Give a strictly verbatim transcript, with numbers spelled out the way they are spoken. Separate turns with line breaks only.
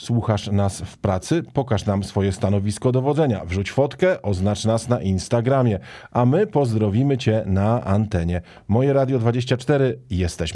słuchasz nas w pracy, pokaż nam swoje stanowisko dowodzenia. Wrzuć fotkę, oznacz nas na Instagramie, a my pozdrowimy Cię na antenie. Moje Radio dwadzieścia cztery, jesteśmy